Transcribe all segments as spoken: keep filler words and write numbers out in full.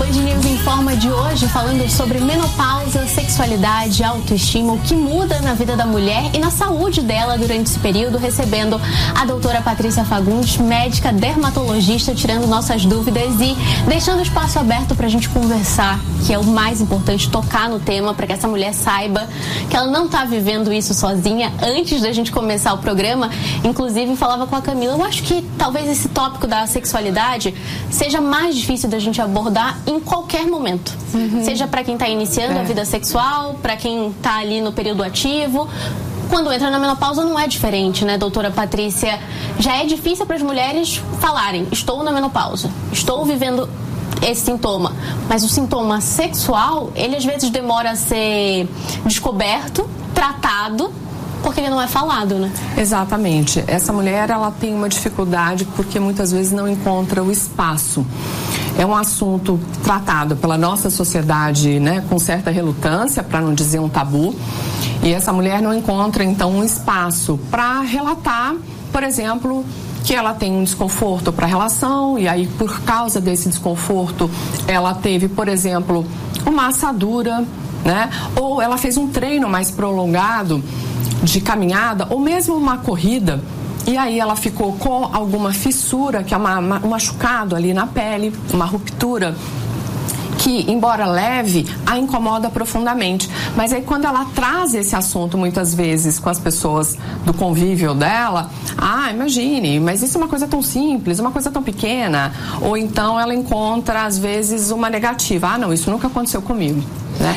Band News Informa de hoje falando sobre menopausa, sexualidade, autoestima, o que muda na vida da mulher e na saúde dela durante esse período, recebendo a doutora Patrícia Fagundes, médica dermatologista, tirando nossas dúvidas e deixando espaço aberto para a gente conversar, que é o mais importante, tocar no tema, para que essa mulher saiba que ela não está vivendo isso sozinha. Antes da gente começar o programa, inclusive falava com a Camila, eu acho que talvez esse tópico da sexualidade seja mais difícil da gente abordar em qualquer momento. Uhum. Seja para quem está iniciando é. a vida sexual, para quem está ali no período ativo. Quando entra na menopausa não é diferente, né, doutora Patrícia? Já é difícil para as mulheres falarem, estou na menopausa, estou vivendo esse sintoma. Mas o sintoma sexual, ele às vezes demora a ser descoberto, tratado, porque ele não é falado, né? Exatamente. Essa mulher, ela tem uma dificuldade porque muitas vezes não encontra o espaço. É um assunto tratado pela nossa sociedade, né, com certa relutância, para não dizer um tabu. E essa mulher não encontra, então, um espaço para relatar, por exemplo, que ela tem um desconforto para a relação e aí, por causa desse desconforto, ela teve, por exemplo, uma assadura, né? Ou ela fez um treino mais prolongado de caminhada ou mesmo uma corrida e aí ela ficou com alguma fissura, que é uma, uma, um machucado ali na pele, uma ruptura que, embora leve, a incomoda profundamente. Mas aí quando ela traz esse assunto muitas vezes com as pessoas do convívio dela, ah, imagine, mas isso é uma coisa tão simples, uma coisa tão pequena, ou então ela encontra às vezes uma negativa, ah não, isso nunca aconteceu comigo, né?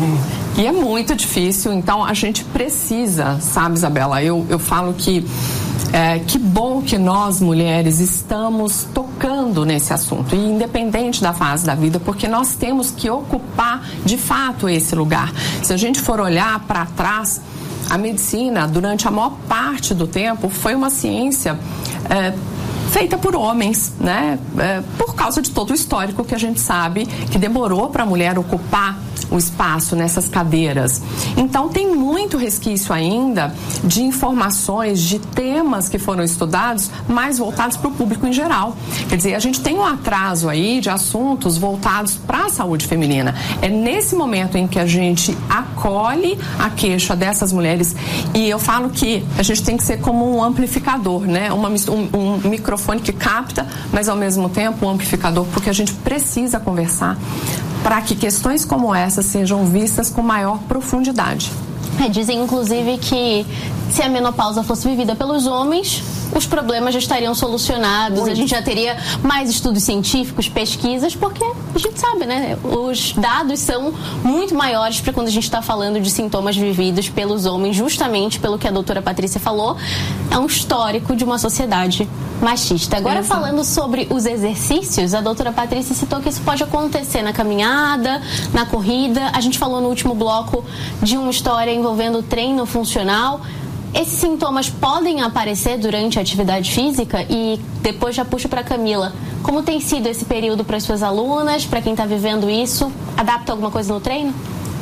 E é muito difícil, então a gente precisa, sabe, Isabela, eu, eu falo que é, que bom que nós mulheres estamos tocando nesse assunto, e independente da fase da vida, porque nós temos que ocupar de fato esse lugar. Se a gente for olhar para trás, a medicina durante a maior parte do tempo foi uma ciência é, feita por homens, né? É, por causa de todo o histórico que a gente sabe que demorou para a mulher ocupar o espaço nessas cadeiras. Então tem muito resquício ainda de informações, de temas que foram estudados, mais voltados para o público em geral. Quer dizer, a gente tem um atraso aí de assuntos voltados para a saúde feminina. É nesse momento em que a gente acolhe a queixa dessas mulheres, e eu falo que a gente tem que ser como um amplificador, né? Uma, um, um microfone que capta, mas ao mesmo tempo um amplificador, porque a gente precisa conversar para que questões como essa sejam vistas com maior profundidade. É, dizem inclusive que se a menopausa fosse vivida pelos homens, os problemas já estariam solucionados, Muito. a gente já teria mais estudos científicos, pesquisas, porque a gente sabe, né? Os dados são muito maiores para quando a gente está falando de sintomas vividos pelos homens, justamente pelo que a doutora Patrícia falou, é um histórico de uma sociedade machista. Agora, Exato. falando sobre os exercícios, a doutora Patrícia citou que isso pode acontecer na caminhada, na corrida. A gente falou no último bloco de uma história envolvendo treino funcional. Esses sintomas podem aparecer durante a atividade física? E depois já puxo para a Camila. Como tem sido esse período para as suas alunas, para quem está vivendo isso? Adapta alguma coisa no treino?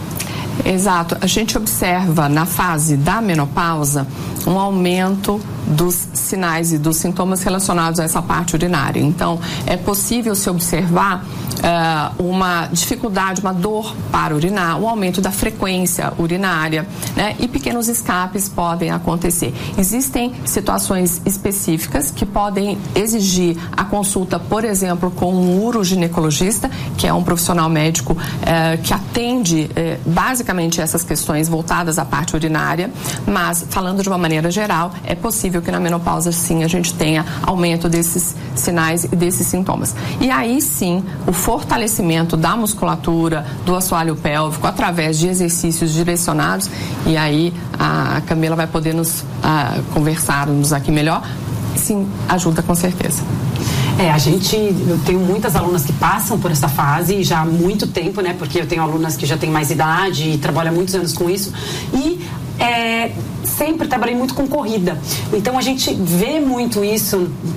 Exato. A gente observa na fase da menopausa um aumento dos sinais e dos sintomas relacionados a essa parte urinária. Então, é possível se observar uh, uma dificuldade, uma dor para urinar, um aumento da frequência urinária, né? E pequenos escapes podem acontecer. Existem situações específicas que podem exigir a consulta, por exemplo, com um uroginecologista, que é um profissional médico uh, que atende uh, basicamente essas questões voltadas à parte urinária, mas falando de uma maneira geral, é possível que na menopausa sim a gente tenha aumento desses sinais e desses sintomas. E aí sim, o fortalecimento da musculatura, do assoalho pélvico, através de exercícios direcionados, e aí a Camila vai poder nos a, conversarmos aqui melhor, sim, ajuda com certeza. É, a gente, eu tenho muitas alunas que passam por essa fase já há muito tempo, né? Porque eu tenho alunas que já têm mais idade e trabalham há muitos anos com isso. E é, sempre trabalhei muito com corrida. Então a gente vê muito isso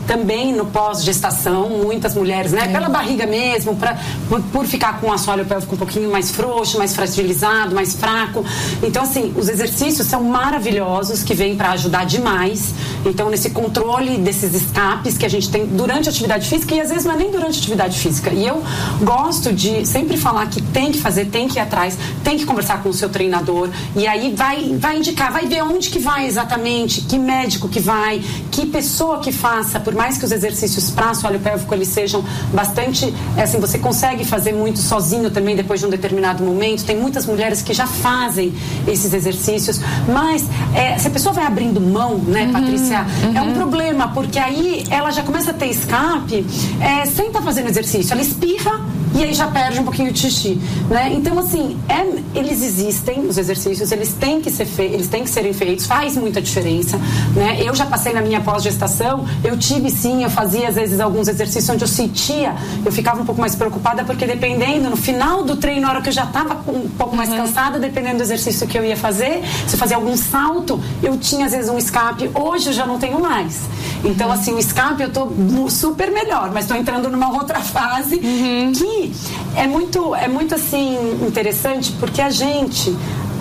também no pós-gestação, muitas mulheres, né? É. Pela barriga mesmo, pra, por, por ficar com o assoalho pélvico um pouquinho mais frouxo, mais fragilizado, mais fraco. Então, assim, os exercícios são maravilhosos, que vêm para ajudar demais. Então, nesse controle desses escapes que a gente tem durante a atividade física, e às vezes não é nem durante a atividade física. E eu gosto de sempre falar que tem que fazer, tem que ir atrás, tem que conversar com o seu treinador, e aí vai, vai indicar, vai ver onde que vai exatamente, que médico que vai, que pessoa que faça, por mais que os exercícios para assoalho pélvico eles sejam bastante, assim, você consegue fazer muito sozinho também depois de um determinado momento. Tem muitas mulheres que já fazem esses exercícios, mas é, se a pessoa vai abrindo mão, né, uhum, Patrícia, uhum. é um problema, porque aí ela já começa a ter escape é, sem estar fazendo exercício, ela espirra e aí já perde um pouquinho de xixi, né? Então, assim, é, eles existem, os exercícios, eles têm que ser feitos, eles têm que serem feitos, faz muita diferença, né? Eu já passei na minha pós-gestação, eu tive sim, eu fazia às vezes alguns exercícios onde eu sentia, eu ficava um pouco mais preocupada, porque dependendo, no final do treino, na hora que eu já estava um pouco mais uhum. cansada, dependendo do exercício que eu ia fazer, se eu fazia algum salto, eu tinha às vezes um escape, hoje eu já não tenho mais. Então, uhum. assim, o escape eu tô super melhor, mas tô entrando numa outra fase uhum. que é muito, é muito assim, interessante, porque a gente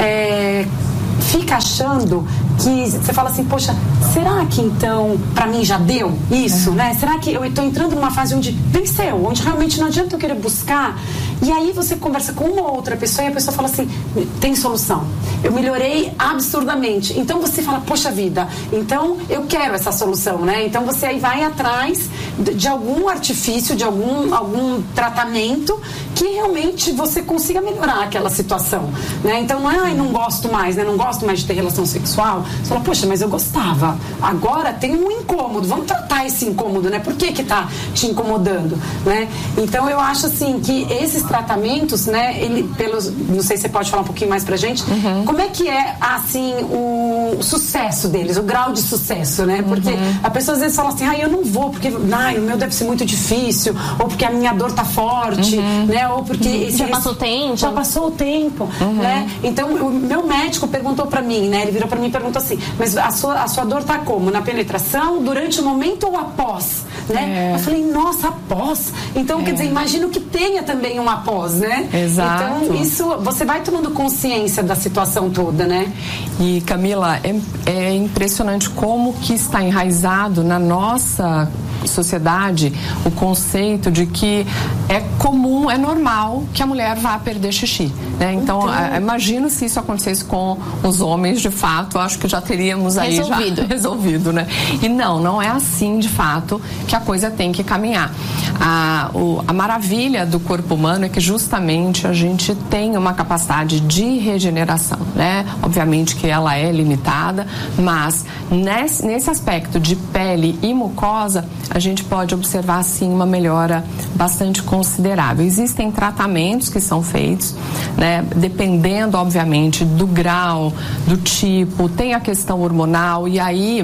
é, fica achando que você fala assim, poxa, será que então pra mim já deu isso, é. né? Será que eu estou entrando numa fase onde venceu, onde realmente não adianta eu querer buscar? E aí você conversa com uma outra pessoa e a pessoa fala assim, tem solução, eu melhorei absurdamente. Então você fala, poxa vida, então eu quero essa solução, né? Então você aí vai atrás de, de algum artifício, de algum, algum tratamento que realmente você consiga melhorar aquela situação, né? Então não é, ai, não gosto mais, né? Não gosto mais de ter relação sexual. Você fala, poxa, mas eu gostava. Agora tem um incômodo. Vamos tratar esse incômodo, né? Por que que tá te incomodando, né? Então eu acho assim que esses tratamentos, né? Ele, pelos, não sei se você pode falar um pouquinho mais pra gente. Uhum. Como é que é assim o, o sucesso deles, o grau de sucesso, né? Porque uhum. a pessoa às vezes fala assim, ah, eu não vou porque, ai, o meu deve ser muito difícil, ou porque a minha dor tá forte, uhum. né? Ou porque uhum. esse, já passou o tempo, já passou o tempo, uhum. né? Então o meu médico perguntou pra mim, né? Ele virou pra mim e perguntou assim, mas a sua, a sua dor tá como? Na penetração, durante o momento ou após? Né? É. Eu falei, nossa, após? Então, é. quer dizer, imagino que tenha também um após, né? Exato. Então, isso, você vai tomando consciência da situação toda, né? E, Camila, é, é impressionante como que está enraizado na nossa sociedade o conceito de que é comum, é normal que a mulher vá perder xixi, né? Então, então... A, imagino se isso acontecesse com os homens, de fato, acho que já teríamos aí resolvido. já resolvido, né? E não, não é assim, de fato, que a coisa tem que caminhar. A, o, a maravilha do corpo humano é que justamente a gente tem uma capacidade de regeneração, né? Obviamente que ela é limitada, mas nesse, nesse aspecto de pele e mucosa, a gente pode observar, sim, uma melhora bastante considerável. Existem tratamentos que são feitos, né? Dependendo, obviamente, do grau, do tipo, tem a questão hormonal, e aí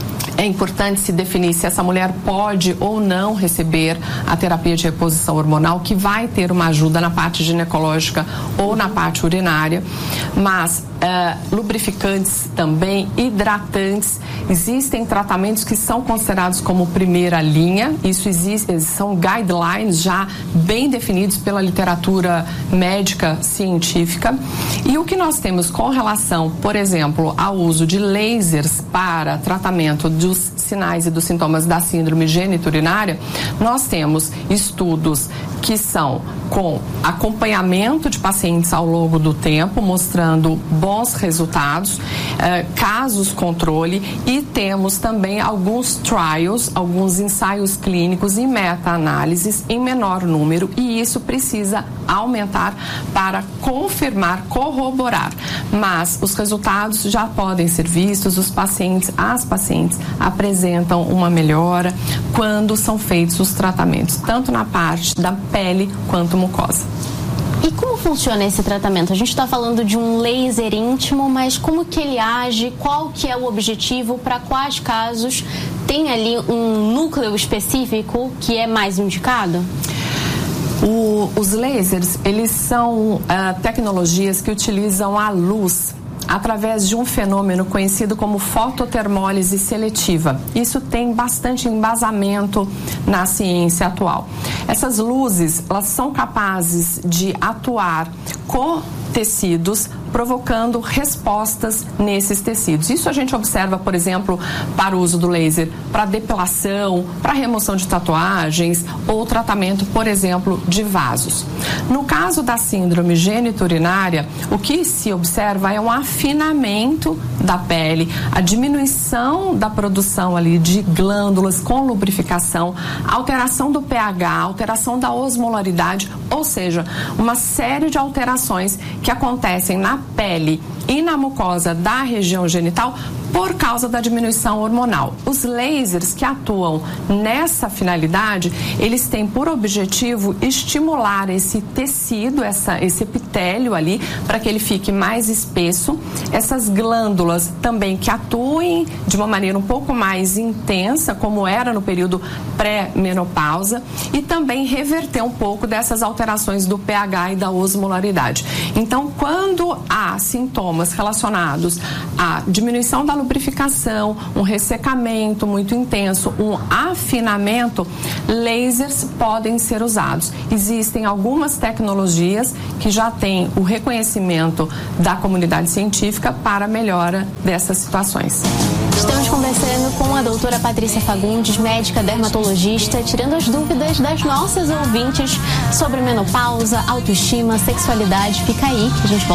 é importante se definir se essa mulher pode ou não receber a terapia de reposição hormonal, que vai ter uma ajuda na parte ginecológica ou na parte urinária, mas uh, lubrificantes também, hidratantes, existem tratamentos que são considerados como primeira linha, isso existe, são guidelines já bem definidos pela literatura médica científica, e o que nós temos com relação, por exemplo, ao uso de lasers para tratamento dos sinais e dos sintomas da síndrome geniturinária, nós temos estudos que são com acompanhamento de pacientes ao longo do tempo, mostrando bons resultados, eh, casos controle, e temos também alguns trials, alguns ensaios clínicos e meta-análises em menor número, e isso precisa aumentar para confirmar, corroborar. Mas os resultados já podem ser vistos, os pacientes, as pacientes apresentam uma melhora quando são feitos os tratamentos, tanto na parte da pele quanto mucosa. E como funciona esse tratamento? A gente está falando de um laser íntimo, mas como que ele age? Qual que é o objetivo? Para quais casos? Tem ali um núcleo específico que é mais indicado? O, os lasers, eles são uh, tecnologias que utilizam a luz. através de um fenômeno conhecido como fototermólise seletiva. Isso tem bastante embasamento na ciência atual. Essas luzes, elas são capazes de atuar com tecidos, provocando respostas nesses tecidos. Isso a gente observa, por exemplo, para o uso do laser para depilação, para remoção de tatuagens ou tratamento, por exemplo, de vasos. No caso da síndrome geniturinária, o que se observa é um afinamento da pele, a diminuição da produção ali de glândulas com lubrificação, alteração do pH, alteração da osmolaridade, ou seja, uma série de alterações que acontecem na pele e na mucosa da região genital por causa da diminuição hormonal. Os lasers que atuam nessa finalidade, eles têm por objetivo estimular esse tecido, essa, esse epitélio ali, para que ele fique mais espesso. Essas glândulas também que atuem de uma maneira um pouco mais intensa, como era no período pré-menopausa, e também reverter um pouco dessas alterações do pH e da osmolaridade. Então, quando há sintomas relacionados à diminuição da lubrificação, um ressecamento muito intenso, um afinamento, lasers podem ser usados. Existem algumas tecnologias que já têm o reconhecimento da comunidade científica para a melhora dessas situações. Estamos conversando com a doutora Patrícia Fagundes, médica dermatologista, tirando as dúvidas das nossas ouvintes sobre menopausa, autoestima, sexualidade. Fica aí que a gente